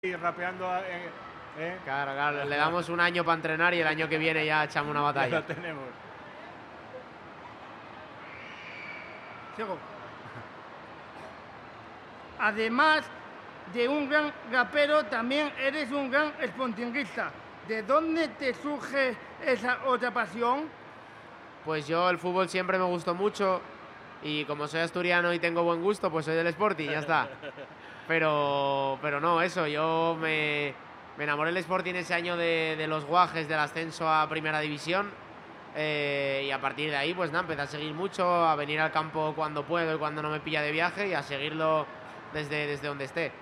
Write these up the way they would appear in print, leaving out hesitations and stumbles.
y rapeando. Claro, claro, le damos un año para entrenar y el año que viene ya echamos una Ya batalla. lo tenemos. Sigo. Además de un gran rapero, también eres un gran sportinguista. ¿De dónde te surge esa otra pasión? Pues yo el fútbol siempre me gustó mucho y como soy asturiano y tengo buen gusto, pues soy del Sporting, ya está. Pero no, eso, yo me enamoré del Sporting ese año de los guajes del ascenso a Primera División y a partir de ahí, pues nada, empecé a seguir mucho, a venir al campo cuando puedo y cuando no me pilla de viaje y a seguirlo desde donde esté.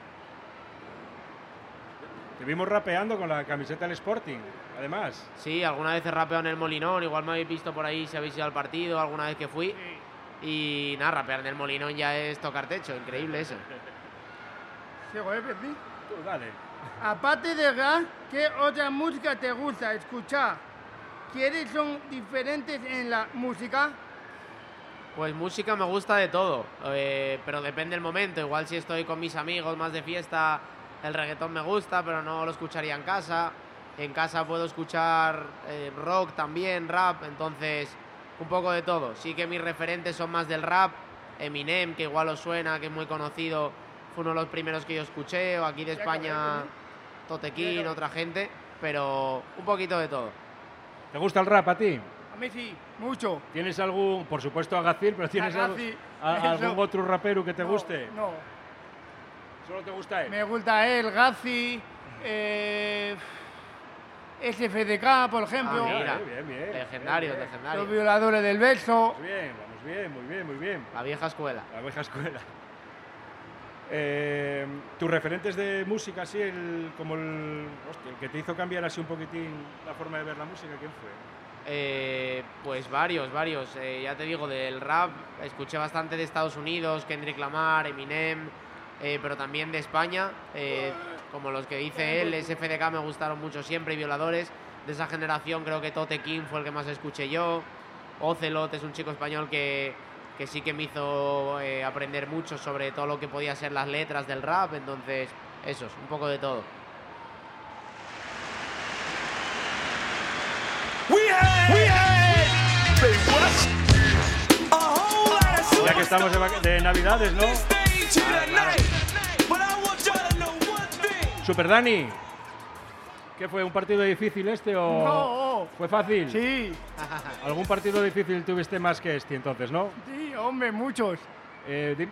Te vimos rapeando con la camiseta del Sporting, además. Sí, alguna vez he rapeado en el Molinón, igual me habéis visto por ahí si habéis ido al partido, alguna vez que fui. Y nada, rapear en el Molinón ya es tocar techo, increíble eso. Sigo, Pepi. Tú, dale. Aparte de rap, ¿qué otra música te gusta escuchar? ¿Quiénes son diferentes en la música? Pues música me gusta de todo, pero depende del momento. Igual si estoy con mis amigos más de fiesta, el reggaetón me gusta, pero no lo escucharía en casa. En casa puedo escuchar rock también, rap, entonces un poco de todo. Sí que mis referentes son más del rap. Eminem, que igual os suena, que es muy conocido, fue uno de los primeros que yo escuché, o aquí de España Totequín, otra gente, pero un poquito de todo. ¿Te gusta el rap a ti? A mí sí, mucho. ¿Tienes algún, por supuesto a Gazir, pero tienes Gazir, algún eso. otro rapero que te guste? No, ¿Solo te gusta él? me gusta él, Gazi, SFDK, por ejemplo. Ah, mira. Bien. Legendario, bien. legendario. Los violadores del beso. Vamos bien, muy bien. La vieja escuela. La vieja escuela. ¿Tus referentes de música, así, el que te hizo cambiar así un poquitín la forma de ver la música, quién fue? Pues varios. Ya te digo, del rap escuché bastante de Estados Unidos, Kendrick Lamar, Eminem, pero también de España, como los que dice él, SFDK me gustaron mucho siempre, y Violadores. De esa generación creo que Tote King fue el que más escuché yo. Ocelot es un chico español que sí que me hizo aprender mucho sobre todo lo que podía ser las letras del rap, entonces eso es un poco de todo. Ya que estamos de Navidades, ¿no? Super Dani, ¿qué fue? ¿Un partido difícil este o No. fue fácil? Sí, ¿Algún partido difícil tuviste más que este entonces, no? sí, hombre, muchos. Dime...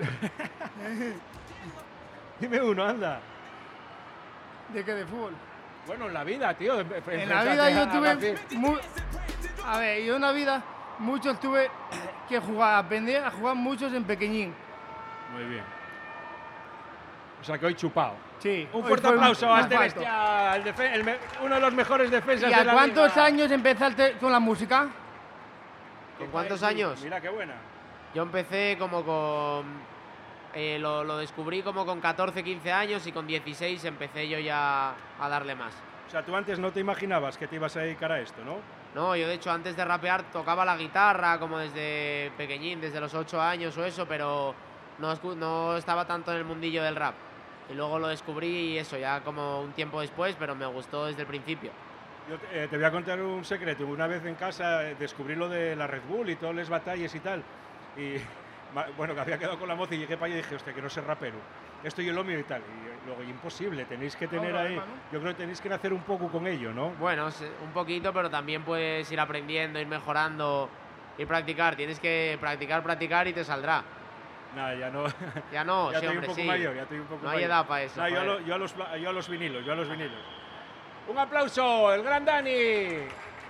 Dime uno, anda. ¿De qué? De fútbol. Bueno, en la vida, tío. En la vida yo tuve... A ver, yo en la vida muchos tuve que jugar, aprender a jugar muchos en pequeñín. Muy bien. O sea que hoy chupado. Sí. Un hoy fuerte fue aplauso a más este falto. bestia, uno de los mejores defensas ¿Y de a la cuántos liga. años empezaste con la música? ¿Con cuántos años? Mira qué buena. Yo empecé como con... lo descubrí como con 14, 15 años y con 16 empecé yo ya a darle más. O sea, tú antes no te imaginabas que te ibas a dedicar a esto, ¿no? No, yo de hecho antes de rapear tocaba la guitarra como desde pequeñín, desde los 8 años o eso, pero no estaba tanto en el mundillo del rap. Y luego lo descubrí y eso, ya como un tiempo después, pero me gustó desde el principio. Yo te voy a contar un secreto. Una vez en casa descubrí lo de la Red Bull y todas las batallas y tal. Y bueno, que había quedado con la moza y llegué para allá y dije, hostia, que no sé rapero. Esto y lo mío y tal. Y luego, imposible, tenéis que tener Ahora, ahí... hermano. Yo creo que tenéis que nacer un poco con ello, ¿no? Bueno, un poquito, pero también puedes ir aprendiendo, ir mejorando, ir practicar. Tienes que practicar y te saldrá. Nada, ya no... Ya no, ya sí, estoy hombre, un poco sí. mayor, ya estoy un poco No hay mayor. edad para eso. No, joder. yo a los vinilos. Un aplauso, el gran Dani.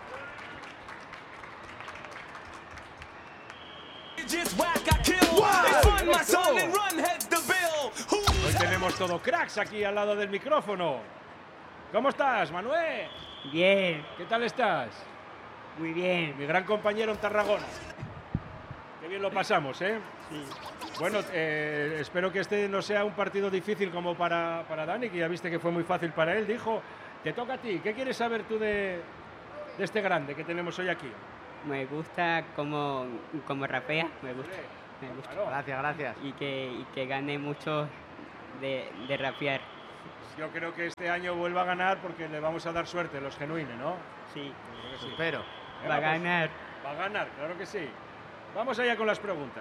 Hoy tenemos todo cracks aquí al lado del micrófono. ¿Cómo estás, Manuel? Bien, ¿Qué tal estás? muy bien. Mi gran compañero en Tarragona. Qué bien lo pasamos, ¿eh? Sí. Bueno, espero que este no sea un partido difícil como para Dani, que ya viste que fue muy fácil para él. Dijo, te toca a ti. ¿Qué quieres saber tú de este grande que tenemos hoy aquí? Me gusta cómo rapea, me gusta. Claro. Gracias. Y que gane mucho de rapear. Yo creo que este año vuelva a ganar porque le vamos a dar suerte, los genuines, ¿no? Sí, Creo que sí. Espero. va a ganar. Va a ganar, claro que sí. Vamos allá con las preguntas.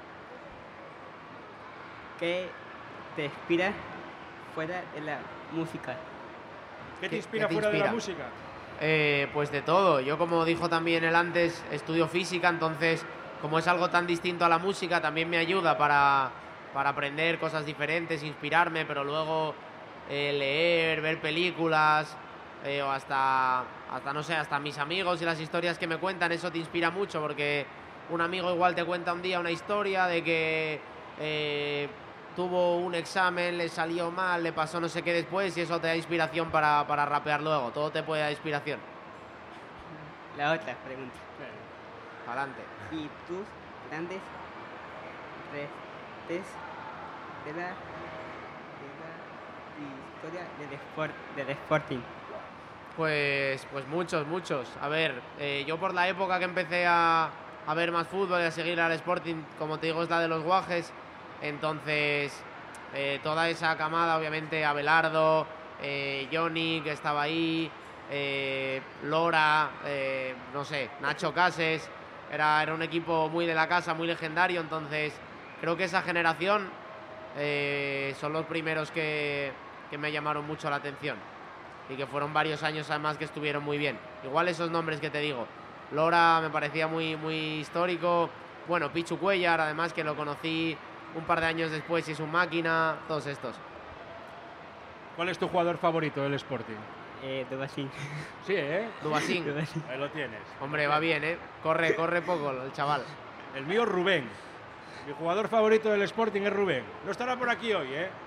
¿Qué te inspira fuera de la música? ¿Qué te ¿Qué inspira te fuera de la inspira? música? Pues de todo. Yo, como dijo también él antes, estudio física, entonces, como es algo tan distinto a la música, también me ayuda para aprender cosas diferentes, inspirarme, pero luego leer, ver películas, o hasta, no sé, hasta mis amigos y las historias que me cuentan, eso te inspira mucho, porque un amigo igual te cuenta un día una historia de que tuvo un examen, le salió mal, le pasó no sé qué después, y eso te da inspiración para rapear luego. Todo te puede dar inspiración. La otra pregunta. Adelante. ¿Y tus grandes retos de la historia del Sporting? Pues muchos. A ver, yo por la época que empecé a ver más fútbol y a seguir al Sporting, como te digo, es la de los Guajes. Entonces, toda esa camada, obviamente, Abelardo, Johnny, que estaba ahí, Lora, no sé, Nacho Cases, era un equipo muy de la casa, muy legendario. Entonces, creo que esa generación son los primeros que me llamaron mucho la atención. Y que fueron varios años además que estuvieron muy bien. Igual esos nombres que te digo. Lora me parecía muy histórico. Bueno, Pichu Cuellar, además, que lo conocí un par de años después y es un máquina. Todos estos. ¿Cuál es tu jugador favorito del Sporting? Dubasín. Sí, ¿eh? Dubasín. Ahí lo tienes. Hombre, va bien, ¿eh? Corre poco el chaval. El mío, Rubén. Mi jugador favorito del Sporting es Rubén. No estará por aquí hoy, ¿eh?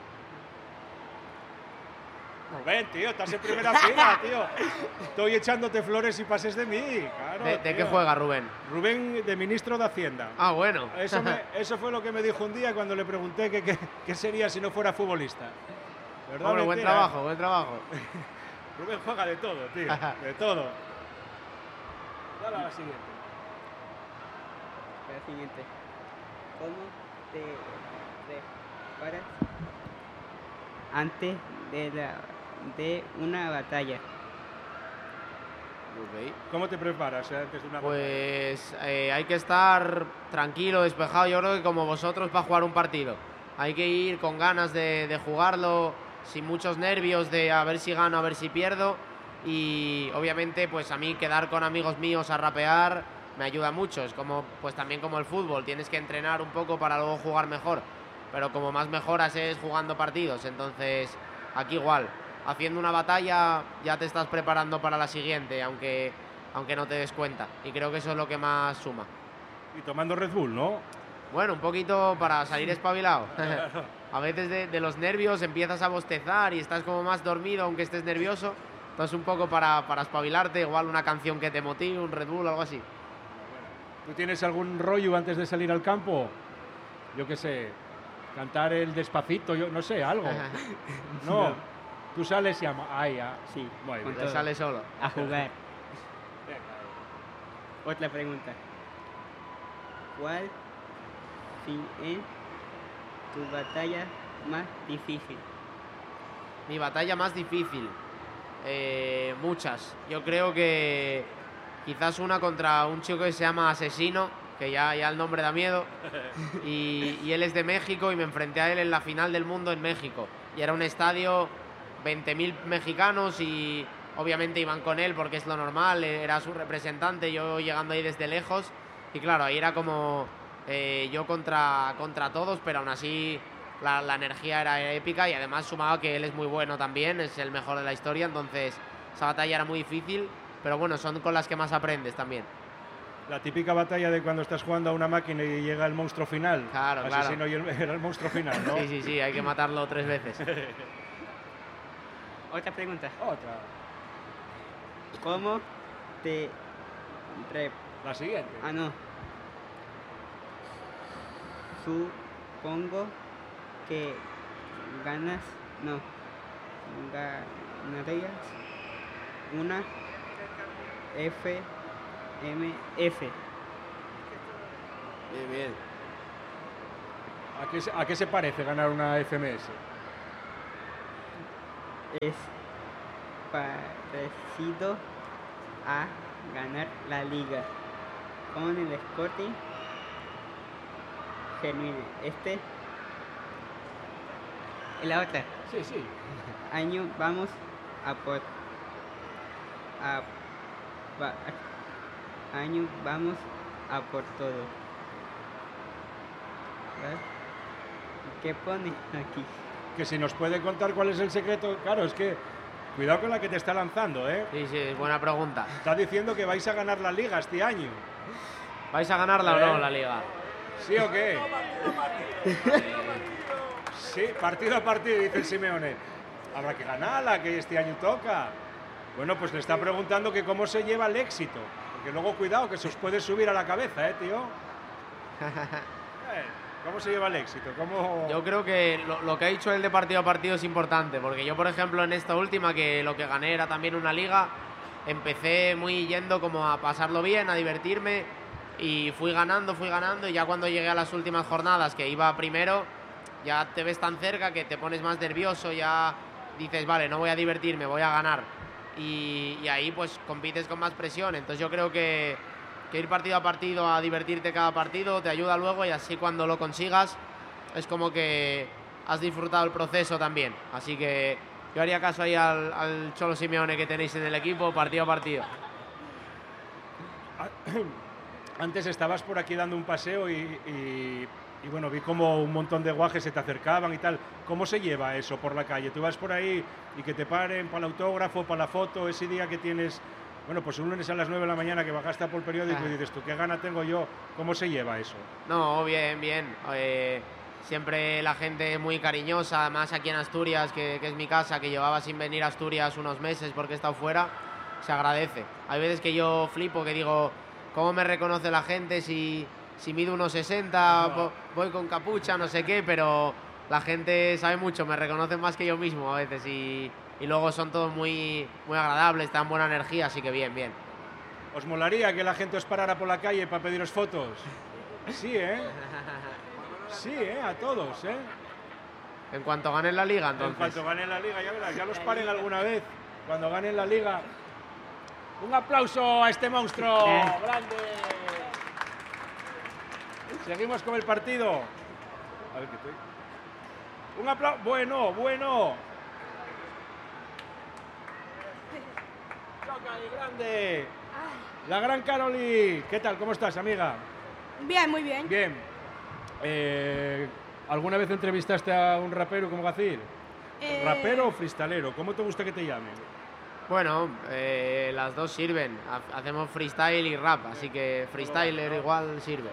Rubén, tío, estás en primera fila, tío. Estoy echándote flores y pases de mí. Claro, ¿De qué tío. juega Rubén? Rubén, de ministro de Hacienda. Ah, bueno. Eso fue lo que me dijo un día cuando le pregunté qué sería si no fuera futbolista. ¿Verdad? Hombre, buen Mentira? trabajo, buen trabajo. Rubén juega de todo, tío. De todo. Dale a la siguiente. La siguiente. ¿Cómo te preparas antes de una batalla? Ok. ¿Cómo te preparas antes de una batalla? Pues hay que estar tranquilo, despejado. Yo creo que como vosotros para jugar un partido. Hay que ir con ganas de jugarlo, sin muchos nervios de a ver si gano, a ver si pierdo. Y obviamente pues a mí quedar con amigos míos a rapear me ayuda mucho. Es como, pues también como el fútbol, tienes que entrenar un poco para luego jugar mejor. Pero como más mejoras es jugando partidos. Entonces aquí igual, haciendo una batalla ya te estás preparando para la siguiente, aunque no te des cuenta. Y creo que eso es lo que más suma. Y tomando Red Bull, ¿no? Bueno, un poquito para salir espabilado. A veces de los nervios empiezas a bostezar y estás como más dormido aunque estés nervioso. Entonces un poco para espabilarte, igual una canción que te motive, un Red Bull, algo así. ¿Tú tienes algún rollo antes de salir al campo? Yo qué sé, cantar el Despacito, yo no sé, algo. No, tú sales y Sí, muy bien. con Te todo. sale solo. A jugar. Otra pregunta. ¿Cuál es tu batalla más difícil? Mi batalla más difícil. Muchas. Yo creo que quizás una contra un chico que se llama Asesino, que ya el nombre da miedo. Y él es de México y me enfrenté a él en la final del mundo en México. Y era un estadio, 20.000 mexicanos y obviamente iban con él porque es lo normal, era su representante, yo llegando ahí desde lejos. Y claro, ahí era como yo contra todos, pero aún así la energía era épica y además sumaba que él es muy bueno también, es el mejor de la historia, entonces esa batalla era muy difícil, pero bueno, son con las que más aprendes también. La típica batalla de cuando estás jugando a una máquina y llega el monstruo final. Claro, Asesino y era el monstruo final, ¿no? Sí, hay que matarlo 3 veces. Otra pregunta. Otra. ¿Cómo te La siguiente. no. Supongo que ganarías una FMF. Bien. ¿A qué se parece ganar una FMS? es parecido a ganar la liga con el Sporting Genuino. Y la otra. Sí, sí. Año vamos a por año vamos a por todo. ¿Verdad? ¿Qué pone aquí? Que si nos puede contar cuál es el secreto. Claro, es que cuidado con la que te está lanzando, ¿eh? Sí, sí, buena pregunta. Está diciendo que vais a ganar la liga este año. ¿Vais a ganarla o no la liga? ¿Sí o qué? Sí, partido a partido, dice el Simeone. Habrá que ganarla, que este año toca. Bueno, pues le está preguntando que cómo se lleva el éxito. Porque luego cuidado, que se os puede subir a la cabeza, tío. ¿Cómo se lleva el éxito? ¿Cómo... Yo creo que lo que ha dicho él de partido a partido es importante, porque yo, por ejemplo, en esta última, que lo que gané era también una liga, empecé muy yendo como a pasarlo bien, a divertirme, y fui ganando, y ya cuando llegué a las últimas jornadas, que iba primero, ya te ves tan cerca que te pones más nervioso, ya dices, vale, no voy a divertirme, voy a ganar. Y ahí pues compites con más presión, entonces yo creo que ir partido a partido a divertirte cada partido te ayuda luego, y así cuando lo consigas es como que has disfrutado el proceso también. Así que yo haría caso ahí al Cholo Simeone que tenéis en el equipo, partido a partido. Antes estabas por aquí dando un paseo y bueno, vi como un montón de guajes se te acercaban y tal. ¿Cómo se lleva eso por la calle? Tú vas por ahí y que te paren para el autógrafo, para la foto, ese día que tienes... Bueno, pues un lunes a las 9 de la mañana que bajaste por el periódico y dices tú, ¿qué gana tengo yo? ¿Cómo se lleva eso? No, bien, bien. Siempre la gente muy cariñosa, además aquí en Asturias, que es mi casa, que llevaba sin venir a Asturias unos meses porque he estado fuera, se agradece. Hay veces que yo flipo, que digo, ¿cómo me reconoce la gente si mido unos 60, voy con capucha, no sé qué? Pero la gente sabe mucho, me reconocen más que yo mismo a veces, y luego son todos muy, muy agradables, dan buena energía, así que bien, bien. ¿Os molaría que la gente os parara por la calle para pediros fotos? Sí, ¿eh? Sí, a todos, ¿eh? En cuanto ganen la liga, entonces. En cuanto ganen la liga, ya verás, ya los paren alguna vez. Cuando ganen la liga. Un aplauso a este monstruo grande. Seguimos con el partido. A ver qué estoy. Un aplauso. Bueno, bueno. Choca y grande. La gran Caroli. ¿Qué tal? ¿Cómo estás, amiga? Bien, muy bien. Bien. ¿Alguna vez entrevistaste a un rapero como Gacir? ¿Rapero o freestalero? ¿Cómo te gusta que te llamen? Bueno, las dos sirven. Hacemos freestyle y rap, así que freestyler igual sirve.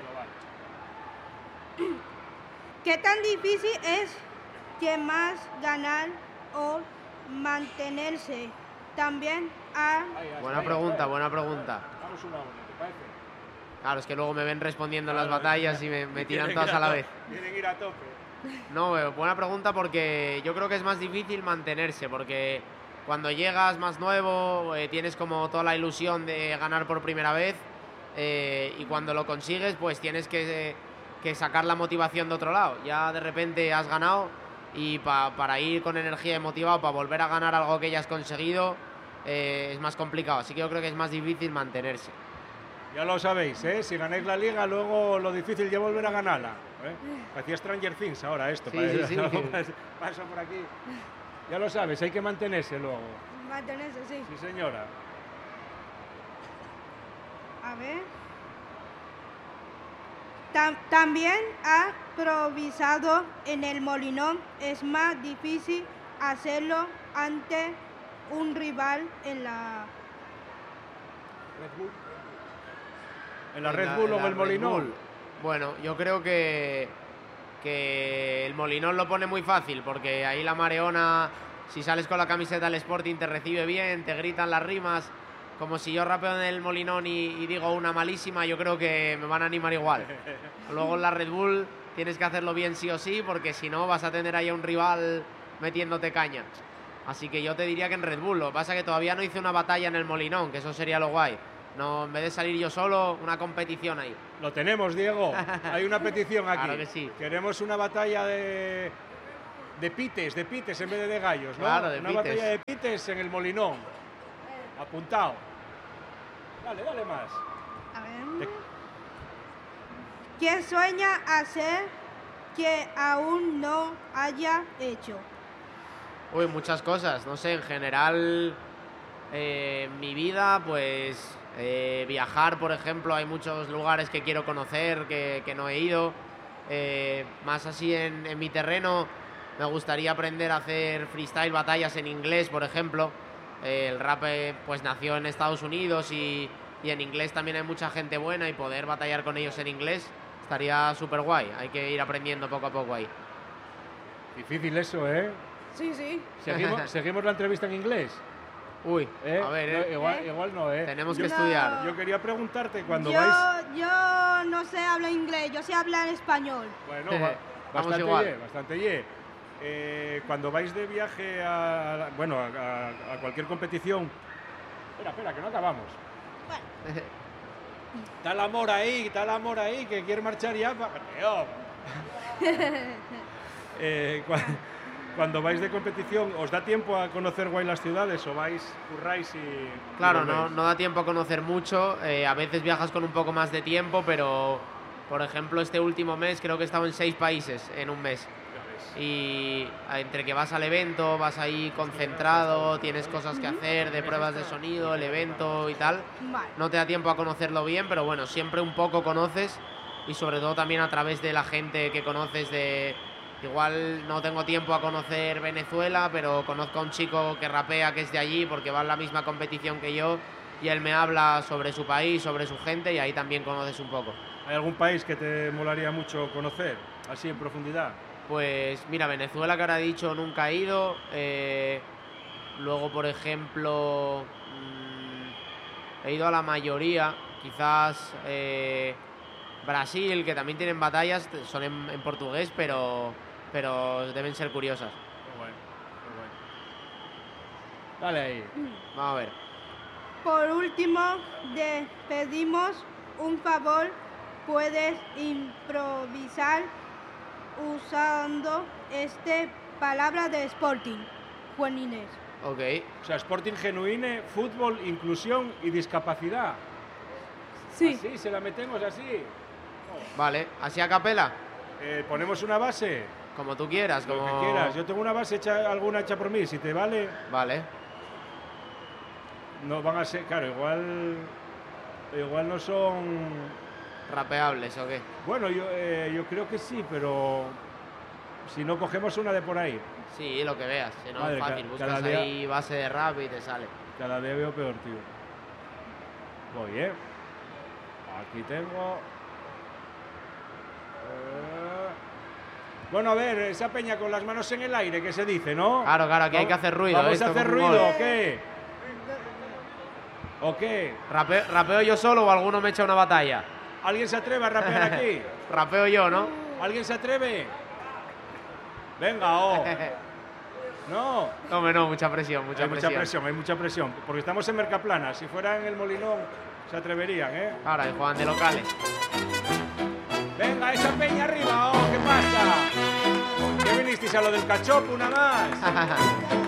¿Qué tan difícil es que más ganar o mantenerse? También a... Buena pregunta, buena pregunta. Vamos una a una, ¿te parece? Claro, es que luego me ven respondiendo en las batallas y me tiran todas a la vez. Tienen que ir a tope. No, buena pregunta, porque yo creo que es más difícil mantenerse, porque cuando llegas más nuevo tienes como toda la ilusión de ganar por primera vez, y cuando lo consigues pues tienes que sacar la motivación de otro lado. Ya de repente has ganado y para ir con energía y motivado para volver a ganar algo que ya has conseguido es más complicado, así que yo creo que es más difícil mantenerse. Ya lo sabéis, ¿eh? Si ganáis la liga, luego lo difícil es volver a ganarla. Parecía Stranger Things ahora esto. Sí, sí. Paso por aquí. Ya lo sabes, hay que mantenerse luego. Mantenerse, sí. Sí, señora. A ver. También ha improvisado en el Molinón. Es más difícil hacerlo ante un rival en la... Red Bull. ¿En la Red Bull o en el Molinón? Bueno, yo creo que el Molinón lo pone muy fácil, porque ahí la Mareona, si sales con la camiseta del Sporting, te recibe bien, te gritan las rimas. Como si yo rapeo en el Molinón y digo una malísima, yo creo que me van a animar igual. Luego en la Red Bull tienes que hacerlo bien sí o sí, porque si no vas a tener ahí a un rival metiéndote caña. Así que yo te diría que en Red Bull. Lo que pasa es que todavía no hice una batalla en el Molinón, que eso sería lo guay. No, en vez de salir yo solo, una competición ahí. Lo tenemos, Diego. Hay una petición aquí. Claro que sí. Queremos una batalla de De pites en vez de gallos, ¿no? Claro, de Una pites. batalla de pites en el Molinón. Apuntado. Dale más. A ver. De- ¿Qué sueña hacer que aún no haya hecho? Uy, muchas cosas. No sé, en general, mi vida, pues viajar, por ejemplo, hay muchos lugares que quiero conocer, que no he ido. Más así en mi terreno, me gustaría aprender a hacer freestyle, batallas en inglés, por ejemplo. El rap pues nació en Estados Unidos y en inglés también hay mucha gente buena y poder batallar con ellos en inglés estaría súper guay. Hay que ir aprendiendo poco a poco ahí. Difícil eso, ¿eh? Sí, sí. ¿Seguimos la entrevista en inglés? Uy, ¿Eh? a ver, No, igual no, ¿eh? tenemos que No. estudiar. Yo quería preguntarte cuando Yo, vais... yo no sé hablar inglés, yo sé hablar español. Bueno, Vamos bastante igual. bien, bastante bien. Cuando vais de viaje a cualquier competición... Espera, que no acabamos. Está el amor ahí, que quiere marchar ya. Cuando vais de competición, ¿os da tiempo a conocer guay las ciudades o curráis y... Claro, y volvéis? no da tiempo a conocer mucho. A veces viajas con un poco más de tiempo, pero por ejemplo este último mes creo que he estado en 6 países en un mes. Y entre que vas al evento, vas ahí concentrado, tienes cosas que hacer de pruebas de sonido, el evento y tal, Vale. no te da tiempo a conocerlo bien, pero bueno, siempre un poco conoces y sobre todo también a través de la gente que conoces de... Igual no tengo tiempo a conocer Venezuela, pero conozco a un chico que rapea que es de allí porque va en la misma competición que yo y él me habla sobre su país, sobre su gente y ahí también conoces un poco. ¿Hay algún país que te molaría mucho conocer, así en profundidad? Pues mira, Venezuela, que ahora he dicho, nunca he ido. Luego, por ejemplo, he ido a la mayoría. Quizás Brasil, que también tienen batallas, son en portugués, pero deben ser curiosas. Qué guay, qué guay. Dale ahí. Vamos a ver. Por último, te pedimos un favor. Puedes improvisar usando palabra de Sporting, Juan Inés. Ok. O sea, Sporting genuine, fútbol, inclusión y discapacidad. Sí. Así, se la metemos así. Vale. ¿Así a capela? Ponemos una base, Como tú quieras. lo Como... que quieras. Yo tengo una base alguna hecha por mí, si te vale. Vale. No van a ser, claro, igual no son... ¿Rapeables o qué? Bueno, yo creo que sí, pero si no cogemos una de por ahí. Sí, lo que veas. Si no Madre, es fácil. cada Buscas día- ahí base de rap y te sale. Cada día veo peor, tío. Voy, ¿eh? Aquí tengo... Bueno, a ver, esa peña con las manos en el aire, ¿qué se dice, no? Claro, aquí hay que hacer ruido. ¿Vamos esto a hacer como un ruido gol. o qué? ¿O qué? ¿Rapeo yo solo o alguno me echa una batalla? ¿Alguien se atreve a rapear aquí? Rapeo yo, ¿no? ¿Alguien se atreve? Venga, oh. No. Hombre, no, mucha presión, mucha Hay presión. mucha presión, hay mucha presión. Porque estamos en Mercaplana. Si fuera en el Molinón, se atreverían, ¿eh? Ahora, y juegan de locales. Venga, esa peña arriba, oh, ¿qué pasa? ¿Qué vinisteis a lo del cachopo, una más?